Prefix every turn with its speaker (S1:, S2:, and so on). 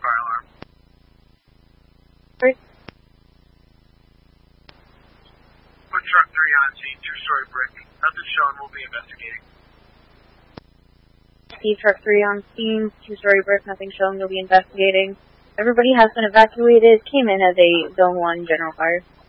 S1: fire alarm.
S2: First.
S1: Put truck 3 on scene, 2-story brick. Nothing shown, we'll be investigating.
S2: Steve, truck 3 on scene, 2-story brick, nothing shown, you'll be investigating. Everybody has been evacuated, came in as a Zone 1 general fire.